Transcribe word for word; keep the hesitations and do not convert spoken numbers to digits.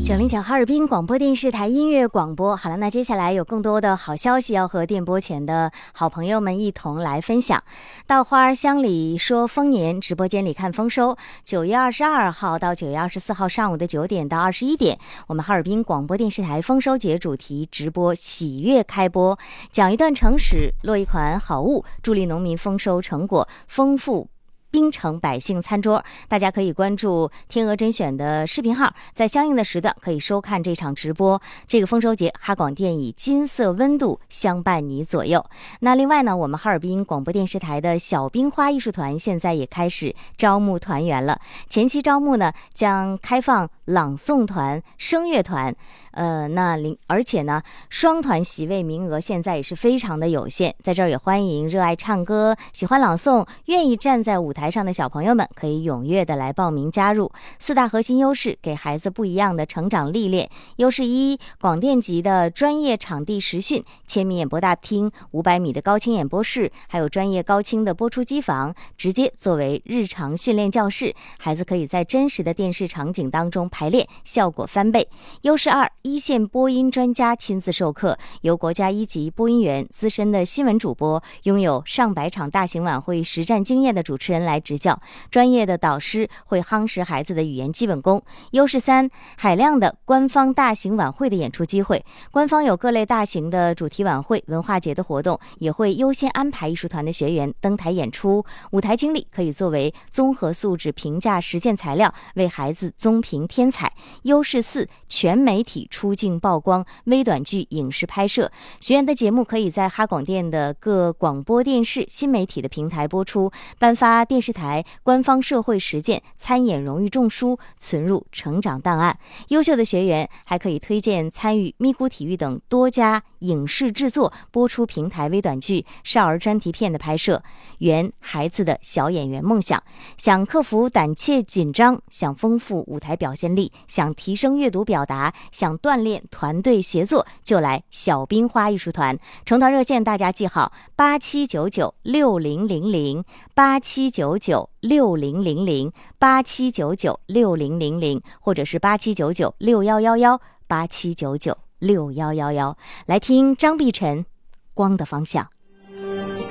九零九哈尔滨广播电视台音乐广播。好了，那接下来有更多的好消息要和电波前的好朋友们一同来分享。到花儿乡里说丰年，直播间里看丰收。九月二十二号到九月二十四号上午的九点到二十一点，我们哈尔滨广播电视台丰收节主题直播喜悦开播，讲一段城史，落一款好物，助力农民丰收成果丰富滨城百姓餐桌。大家可以关注天鹅甄选的视频号，在相应的时段可以收看这场直播。这个丰收节，哈广电以金色温度相伴你左右。那另外呢，我们哈尔滨广播电视台的小冰花艺术团现在也开始招募团员了。前期招募呢，将开放朗诵团、声乐团，呃，那而且呢，双团席位名额现在也是非常的有限。在这儿也欢迎热爱唱歌、喜欢朗诵、愿意站在舞台上的小朋友们可以踊跃的来报名加入。四大核心优势，给孩子不一样的成长历练。优势一，广电级的专业场地实训，千米演播大厅、五百米的高清演播室，还有专业高清的播出机房，直接作为日常训练教室，孩子可以在真实的电视场景当中排练，效果翻倍。优势二，一线播音专家亲自授课，由国家一级播音员、资深的新闻主播，拥有上百场大型晚会实战经验的主持人来指教，专业的导师会夯实孩子的语言基本功。优势三，海量的官方大型晚会的演出机会，官方有各类大型的主题晚会、文化节的活动，也会优先安排艺术团的学员登台演出，舞台经历可以作为综合素质评价实践材料，为孩子综评添彩。优势四，全媒体出镜曝光，微短剧影视拍摄，学员的节目可以在哈广电的各广播电视新媒体的平台播出，颁发电视台官方社会实践参演荣誉证书，存入成长档案。优秀的学员还可以推荐参与咪咕体育等多家影视制作、播出平台微短剧、少儿专题片的拍摄，圆孩子的小演员梦想。想克服胆怯紧张，想丰富舞台表现力，想提升阅读表达，想锻炼团队协作，就来小冰花艺术团。成团热线大家记好：八七九九六零零零，八七九九六零零零，八七九九六零零零，或者是八七九九六一一一，八七九九六一一一。来听张碧晨《光的方向》。